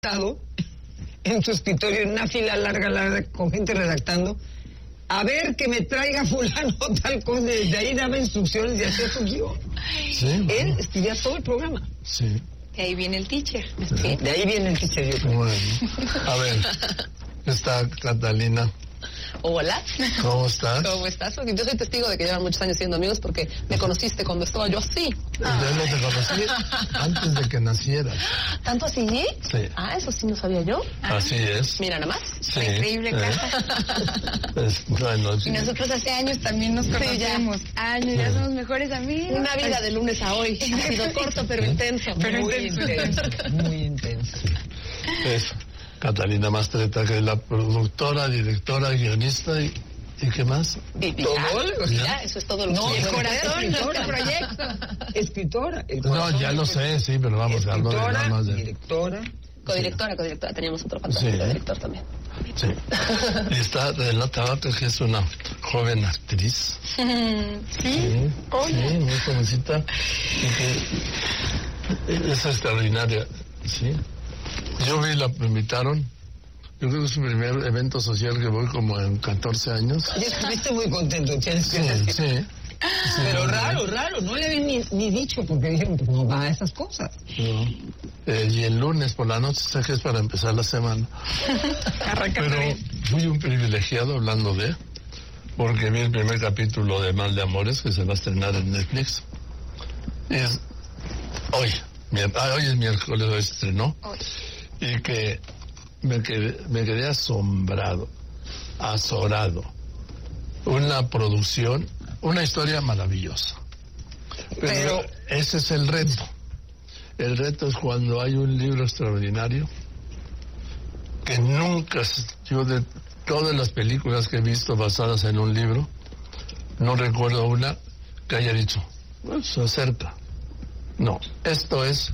En tu escritorio, en una fila larga, con gente redactando, a ver que me traiga fulano tal cosa, de ahí daba instrucciones y hacía su guión. Sí, bueno. Él escribía todo el programa. Sí. De ahí viene el teacher. Sí, de ahí viene el teacher, yo creo. Bueno, a ver, está Catalina. Hola. ¿Cómo estás? ¿Cómo estás? Porque yo soy testigo de que llevan muchos años siendo amigos porque me conociste cuando estaba yo así. Yo no te conocí antes de que nacieras. ¿Tanto así? Sí. Ah, eso sí no sabía yo. Así es. Mira nada más. Sí. Increíble, Cata. Bueno, Y nosotros hace años también nos conocemos. Años, ya somos mejores amigos. Una vida de lunes a hoy. Ha sido corto pero intenso. Muy intenso, muy intenso. Eso. Catalina Mastretta, que es la productora, directora, guionista y ¿qué más? Y Todo, ya, o sea, ya, eso es todo lo no, que el quiero. Corazón, nuestro proyecto. Escritora. El No, corazón, ya lo sé, sí, pero vamos a hablar de nada más de... directora. Codirectora. Teníamos otro fantástico Sí. director también. Sí. Y está Renata Vaca, que es una joven actriz. Sí. Sí, muy jovencita. Y que es extraordinaria, sí. Me invitaron. Yo creo que es su primer evento social que voy como en 14 años. Y estuviste muy contento, tienes que decir. Sí. Pero raro, no le habían ni dicho, porque dijeron, pues no va a esas cosas. No. Y el lunes por la noche, sé que es para empezar la semana. Pero fui un privilegiado hablando de, porque vi el primer capítulo de Mal de Amores, que se va a estrenar en Netflix. Hoy es miércoles, hoy se estrenó. Y que me quedé asombrado, azorado. Una producción, una historia maravillosa. Pero ese es el reto. El reto es cuando hay un libro extraordinario que nunca, yo de todas las películas que he visto basadas en un libro, no recuerdo una que haya dicho, pues, se acerca. No, esto es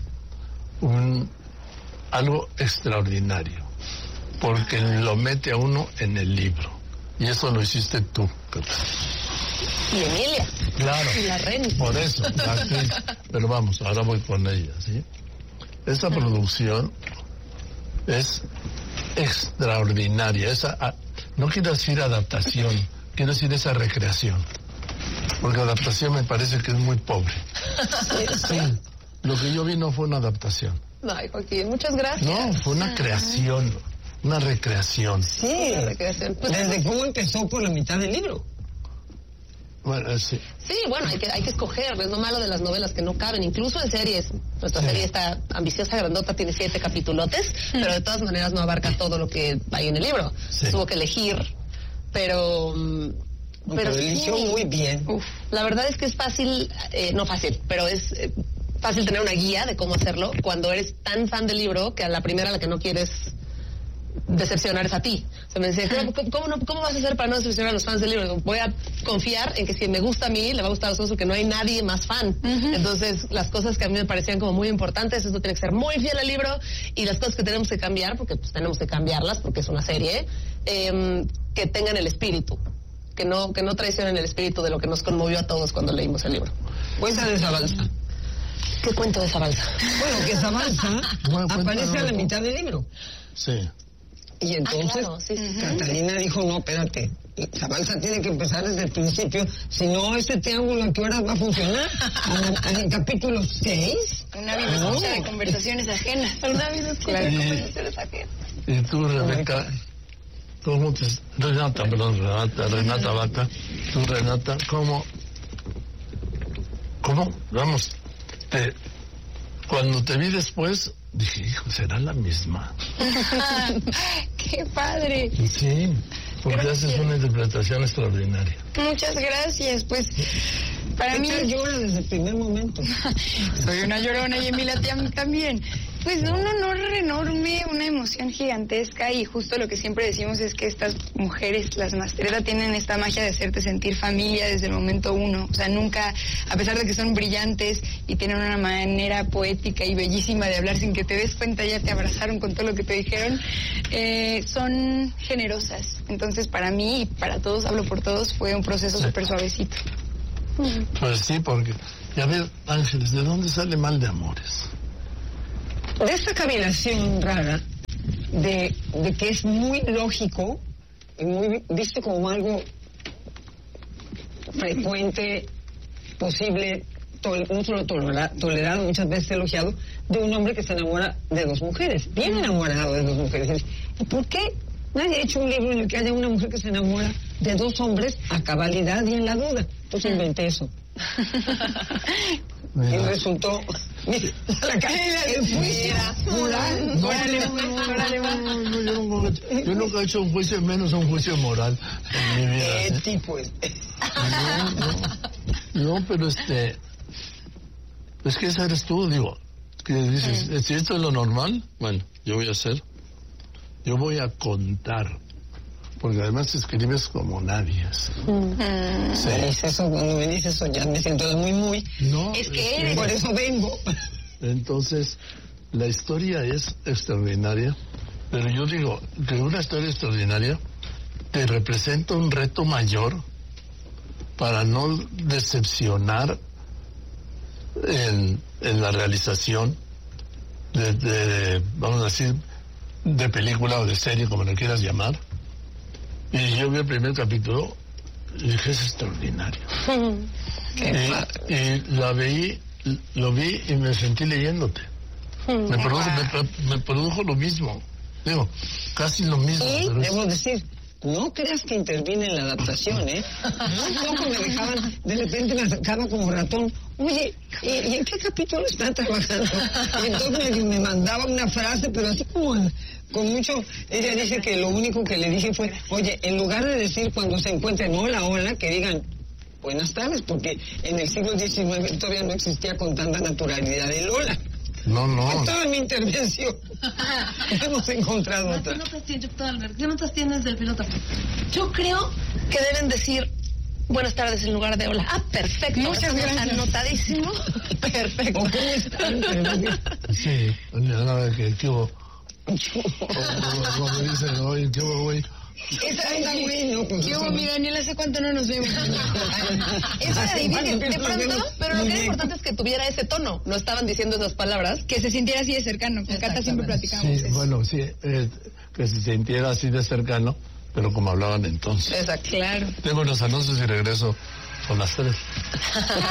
algo extraordinario, porque lo mete a uno en el libro. Y eso lo hiciste tú, Y Emilia. Claro. Y la Reni. Por eso, la actriz. Pero vamos, ahora voy con ella, ¿sí? Esta producción es extraordinaria. No quiero decir adaptación, quiero decir esa recreación. Porque adaptación me parece que es muy pobre. Sí. Lo que yo vi no fue una adaptación. Ay, Joaquín, muchas gracias. No, fue una creación, una recreación. Sí, Una recreación. Pues, desde cómo empezó por la mitad del libro. Bueno, sí. sí, bueno, hay que escoger, es lo malo de las novelas que no caben, incluso en series. Nuestra serie está ambiciosa, grandota, tiene 7 capitulotes, pero de todas maneras no abarca todo lo que hay en el libro. Sí. Tuvo que elegir, pero eligió sí. muy bien. La verdad es que es fácil, no fácil, pero es fácil tener una guía de cómo hacerlo cuando eres tan fan del libro que a la primera a la que no quieres decepcionar es a ti. O sea, me decía, ¿cómo vas a hacer para no decepcionar a los fans del libro? Digo, voy a confiar en que si me gusta a mí, le va a gustar a los otros porque no hay nadie más fan. Entonces, las cosas que a mí me parecían como muy importantes, esto tiene que ser muy fiel al libro, y las cosas que tenemos que cambiar, porque pues tenemos que cambiarlas, porque es una serie, que tengan el espíritu. Que no traicionen el espíritu de lo que nos conmovió a todos cuando leímos el libro. Cuenta de esa balsa. ¿Qué cuento de esa balsa? Bueno, que esa balsa aparece a la mitad del libro. Sí. Y entonces claro, sí. Catalina dijo, no, espérate, esa balsa tiene que empezar desde el principio, si no, ese triángulo a qué horas va a funcionar. En el capítulo 6. Una vida escucha de conversaciones ajenas. Una vida escucha de conversaciones ajenas. Y tú, Rebeca, Renata Vaca, tú, Renata, ¿cómo? Vamos, cuando te vi después, dije, hijo, ¿será la misma? ¡Qué padre! Sí, porque haces una interpretación extraordinaria. Muchas gracias. Pues, para mí... llora desde el primer momento. Soy una llorona y Emilia también. Pues un honor enorme, una emoción gigantesca, y justo lo que siempre decimos es que estas mujeres, las Mastretta, tienen esta magia de hacerte sentir familia desde el momento uno. O sea, nunca, a pesar de que son brillantes y tienen una manera poética y bellísima de hablar sin que te des cuenta, ya te abrazaron con todo lo que te dijeron, son generosas. Entonces, para mí y para todos, hablo por todos, fue un proceso súper suavecito. Pues sí, porque, y a ver, Ángeles, ¿de dónde sale Mal de Amores? De esta cavilación rara de que es muy lógico y muy visto como algo frecuente, posible, no solo tolerado, muchas veces elogiado, de un hombre que se enamora de dos mujeres, bien enamorado de dos mujeres. ¿Y por qué nadie ha hecho un libro en el que haya una mujer que se enamora de dos hombres a cabalidad y en la duda? Entonces inventé eso. Y resultó... Mira, el juicio moral. Yo nunca he hecho un juicio, menos un juicio moral en mi vida. ¿Qué tipo es? No, pero es que esa eres tú, digo, que dices, si esto es lo normal, bueno, yo voy a contar, porque además escribes como nadie. Sí. Eso, cuando me dices eso ya me siento muy, no, es que eres, por eso vengo. Entonces, la historia es extraordinaria, pero yo digo que una historia extraordinaria te representa un reto mayor para no decepcionar en la realización de vamos a decir, de película o de serie, como lo quieras llamar. Y yo vi el primer capítulo y dije, es extraordinario. Y lo vi y me sentí leyéndote. Me produjo lo mismo. Digo, casi lo mismo. Y debo decir, no creas que intervine en la adaptación, ¿eh? Un poco me dejaban, de repente me acercaba como ratón. Oye, ¿y en qué capítulo están trabajando? Y entonces me mandaba una frase, pero así como con mucho... Ella dice que lo único que le dije fue, oye, en lugar de decir cuando se encuentren hola, que digan buenas tardes, porque en el siglo XIX todavía no existía con tanta naturalidad el hola. No. Es toda mi intervención. Hemos encontrado otra. ¿Qué notas tienes del piloto? Yo creo que deben decir buenas tardes en lugar de hola. Ah, perfecto. Muchas gracias. Anotadísimo. Perfecto. ¿O cómo están? Sí, una vez que hubo... Como dicen, oye, ¿qué hubo, güey? Esa es la güey, ¿no? Pues ¿Qué hubo, mi Daniel? ¿Hace cuánto no nos vemos? Eso de ahí viene de pronto, pero lo que era importante es que tuviera ese tono. No estaban diciendo esas palabras. Que se sintiera así de cercano. Con Cata siempre platicamos. Sí, bueno, sí, que se sintiera así de cercano, pero como hablaban entonces. Exacto. Claro. Tengo los anuncios y regreso con las 3.